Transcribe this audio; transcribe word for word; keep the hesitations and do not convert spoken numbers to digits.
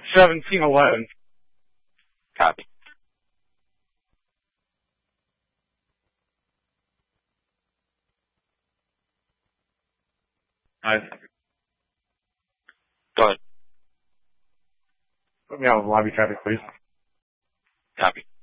seventeen eleven. Copy. Nice. Go ahead. Put me out of lobby traffic, please. Copy.